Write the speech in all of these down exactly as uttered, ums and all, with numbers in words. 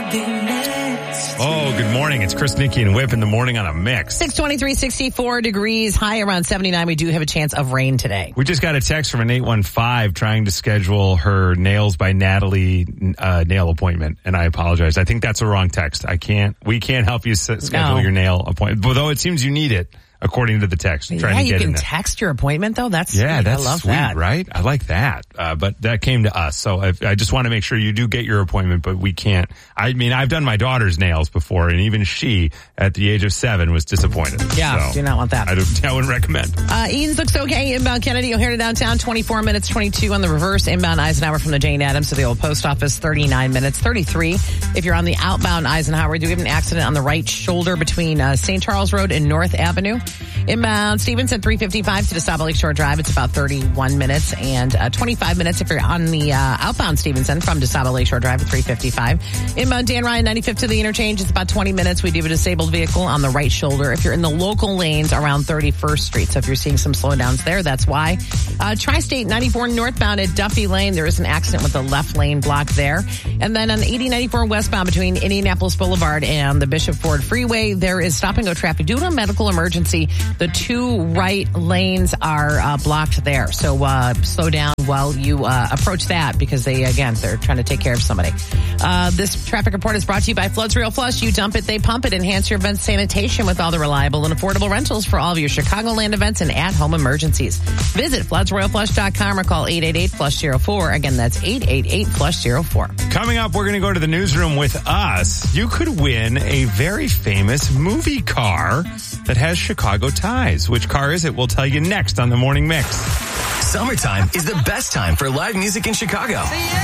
Oh, good morning. It's Chris, Nikki, and Whip in the morning on a mix. six twenty-three, sixty-four degrees, high around seventy-nine. We do have a chance of rain today. We just got a text from an eight one five trying to schedule her Nails by Natalie uh, nail appointment, and I apologize. I think that's a wrong text. I can't, we can't help you s- schedule No. your nail appointment, although it seems you need it. According to the text, trying Yeah, to you get can in there. text your appointment, though. That's Yeah, sweet. that's I love sweet, that. right? I like that. Uh, but that came to us. So I, I just want to make sure you do get your appointment, but we can't. I mean, I've done my daughter's nails before, and even she, at the age of seven, was disappointed. Yeah, so do not want that. I, don't, I wouldn't recommend. Uh, Eaton's looks okay. Inbound Kennedy O'Hare to downtown, twenty-four minutes, twenty-two on the reverse. Inbound Eisenhower from the Jane Addams to the old post office, thirty-nine minutes, thirty-three. If you're on the outbound Eisenhower, we do have an accident on the right shoulder between uh, Saint Charles Road and North Avenue. Inbound Stevenson, three fifty-five to DeSable Lakeshore Drive. It's about thirty-one minutes and uh, twenty-five minutes if you're on the uh, outbound Stevenson from DeSable Lakeshore Drive at three fifty-five. Inbound Dan Ryan, ninety-fifth to the interchange. It's about twenty minutes. We do have a disabled vehicle on the right shoulder. If you're in the local lanes around thirty-first Street. So if you're seeing some slowdowns there, that's why. Uh, Tri-State ninety-four northbound at Duffy Lane. There is an accident with the left lane block there. And then on eighty ninety-four westbound between Indianapolis Boulevard and the Bishop Ford Freeway, there is stop and go traffic due to a medical emergency. The two right lanes are uh, blocked there. So uh, slow down while you uh, approach that because they, again, they're trying to take care of somebody. Uh, this traffic report is brought to you by Floods Real Flush. You dump it, they pump it. Enhance your event sanitation with all the reliable and affordable rentals for all of your Chicagoland events and at-home emergencies. Visit floods royal flush dot com or call eight eight eight flush zero four. Again, that's eight eight eight flush zero four. Coming up, we're going to go to the newsroom with us. You could win a very famous movie car that has Chicago ties. Which car is it? We'll tell you next on the Morning Mix. Summertime is the best time for live music in Chicago.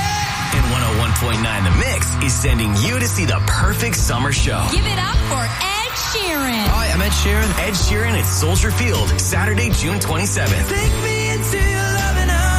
And one oh one point nine The Mix is sending you to see the perfect summer show. Give it up for Ed Sheeran. Hi, I'm Ed Sheeran. Ed Sheeran at Soldier Field, Saturday, June twenty-seventh. Take me into your loving arms.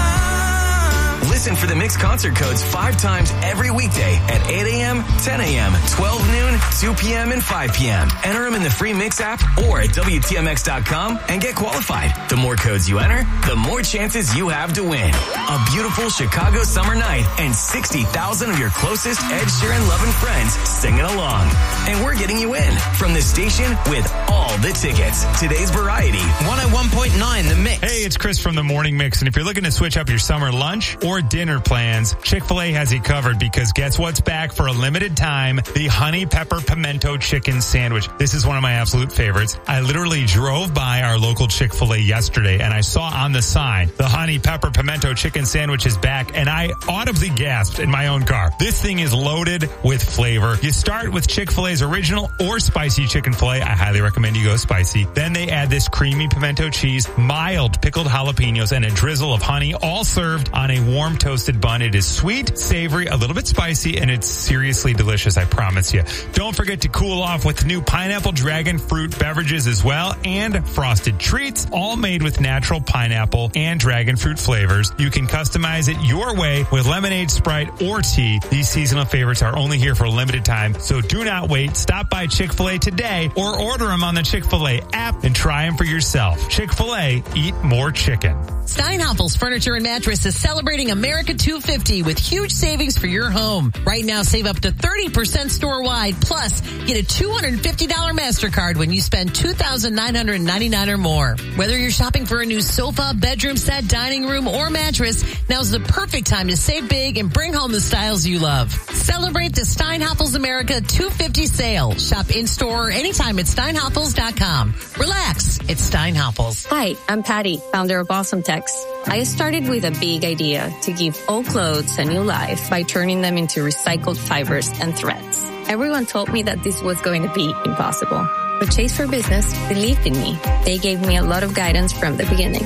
Listen for the Mix concert codes five times every weekday at eight a.m., ten a.m., twelve noon, two p.m., and five p.m. Enter them in the free Mix app or at W T M X dot com and get qualified. The more codes you enter, the more chances you have to win. A beautiful Chicago summer night and sixty thousand of your closest Ed Sheeran loving friends singing along. And we're getting you in from the station with all the tickets. Today's Variety, one oh one point nine The Mix. Hey, it's Chris from the Morning Mix, and if you're looking to switch up your summer lunch or dinner plans, Chick-fil-A has you covered because guess what's back for a limited time? The Honey Pepper Pimento Chicken Sandwich. This is one of my absolute favorites. I literally drove by our local Chick-fil-A yesterday, and I saw on the sign, the Honey Pepper Pimento Chicken Sandwich is back, and I audibly gasped in my own car. This thing is loaded with flavor. You start with Chick-fil-A's original or spicy chicken filet. I highly recommend you go spicy. Then they add this creamy pimento cheese, mild pickled jalapenos, and a drizzle of honey, all served on a warm toasted bun. It is sweet, savory, a little bit spicy, and it's seriously delicious, I promise you. Don't forget to cool off with new pineapple dragon fruit beverages as well, and frosted treats, all made with natural pineapple and dragon fruit flavors. You can customize it your way with lemonade, Sprite, or tea. These seasonal favorites are only here for a limited time, so do not wait. Stop by Chick-fil-A today or order them on the Chick-fil-A app and try them for yourself. Chick-fil-A, eat more chicken. Steinhafels Furniture and Mattress is celebrating America two fifty with huge savings for your home. Right now, save up to thirty percent store-wide. Plus, get a two hundred fifty dollars MasterCard when you spend two thousand nine hundred ninety-nine dollars or more. Whether you're shopping for a new sofa, bedroom set, dining room, or mattress, now's the perfect time to save big and bring home the styles you love. Celebrate the Steinhafels America two fifty sale. Shop in-store or anytime at steinhafels dot com. Relax. It's Steinhafels. Hi, I'm Patty, founder of Awesome Tex. I started with a big idea to give old clothes a new life by turning them into recycled fibers and threads. Everyone told me that this was going to be impossible. But Chase for Business believed in me. They gave me a lot of guidance from the beginning.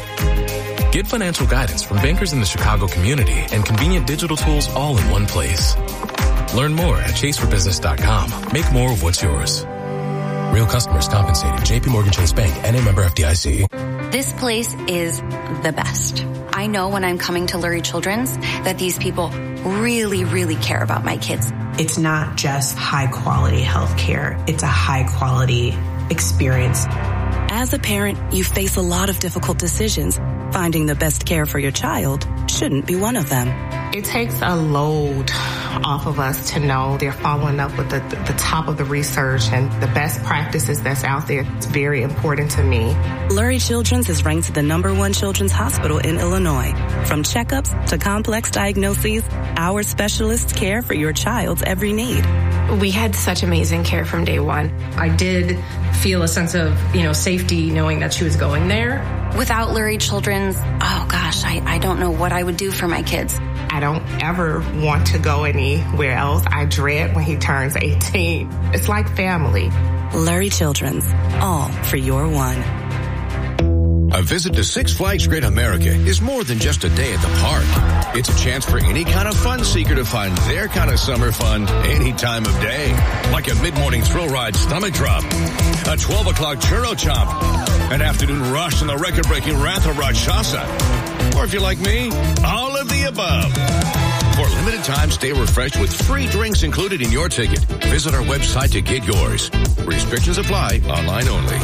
Get financial guidance from bankers in the Chicago community and convenient digital tools all in one place. Learn more at chase for business dot com. Make more of what's yours. Real customers compensated. J P Morgan Chase Bank, N A member F D I C. This place is the best. I know when I'm coming to Lurie Children's that these people really, really care about my kids. It's not just high quality health care. It's a high quality experience. As a parent, you face a lot of difficult decisions. Finding the best care for your child shouldn't be one of them. It takes a load off of us to know they're following up with the, the top of the research and the best practices that's out there. It's very important to me. Lurie Children's is ranked the number one children's hospital in Illinois. From checkups to complex diagnoses, our specialists care for your child's every need. We had such amazing care from day one. I did feel a sense of, you know, safety knowing that she was going there. Without Lurie Children's, oh gosh, I, I don't know what I would do for my kids. I don't ever want to go anywhere else. I dread when he turns eighteen. It's like family. Lurie Children's, all for your one. A visit to Six Flags Great America is more than just a day at the park. It's a chance for any kind of fun seeker to find their kind of summer fun any time of day. Like a mid-morning thrill ride stomach drop, a twelve o'clock churro chomp, an afternoon rush on the record-breaking Ratha Rakshasa. Or if you're like me, all of the above. For a limited time, stay refreshed with free drinks included in your ticket. Visit our website to get yours. Restrictions apply, online only.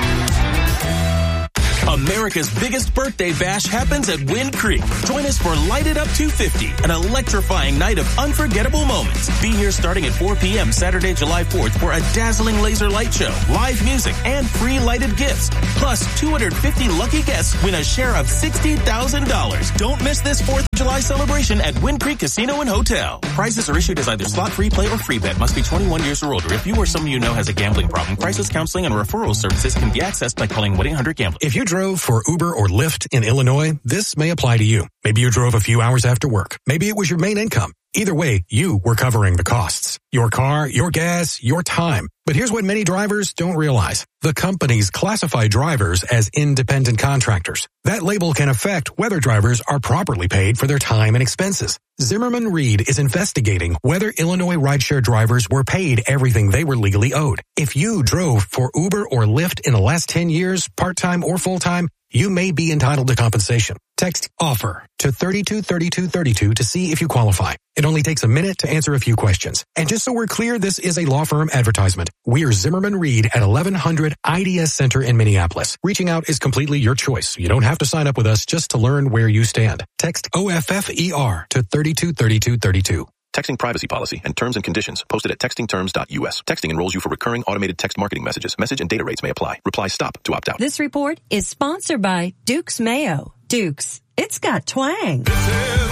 America's biggest birthday bash happens at Wind Creek. Join us for Light It Up two fifty, an electrifying night of unforgettable moments. Be here starting at four p.m. Saturday, July fourth for a dazzling laser light show, live music, and free lighted gifts. Plus, two hundred fifty lucky guests win a share of sixty thousand dollars. Don't miss this fourth of July celebration at Wind Creek Casino and Hotel. Prizes are issued as either slot, free play, or free bet. Must be twenty-one years or older. If you or someone you know has a gambling problem, crisis counseling and referral services can be accessed by calling one eight hundred gambler. If you drove for Uber or Lyft in Illinois, this may apply to you. Maybe you drove a few hours after work. Maybe it was your main income. Either way, you were covering the costs. Your car, your gas, your time. But here's what many drivers don't realize. The companies classify drivers as independent contractors. That label can affect whether drivers are properly paid for their time and expenses. Zimmerman Reed is investigating whether Illinois rideshare drivers were paid everything they were legally owed. If you drove for Uber or Lyft in the last ten years, part-time or full-time, you may be entitled to compensation. Text OFFER to thirty-two thirty-two thirty-two to see if you qualify. It only takes a minute to answer a few questions. And just so we're clear, this is a law firm advertisement. We are Zimmerman Reed at eleven hundred I D S Center in Minneapolis. Reaching out is completely your choice. You don't have to sign up with us just to learn where you stand. Text O F F E R to thirty-two thirty-two thirty-two. Texting privacy policy and terms and conditions posted at texting terms dot U S. Texting enrolls you for recurring automated text marketing messages. Message and data rates may apply. Reply stop to opt out. This report is sponsored by Duke's Mayo. Duke's, it's got twang.